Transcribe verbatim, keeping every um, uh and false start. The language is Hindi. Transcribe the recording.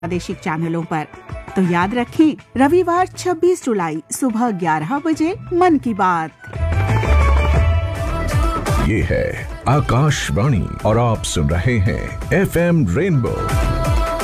प्रादेशिक चैनलों पर। तो याद रखें, रविवार छब्बीस जुलाई सुबह ग्यारह बजे मन की बात। ये है आकाशवाणी और आप सुन रहे हैं एफ एम रेनबो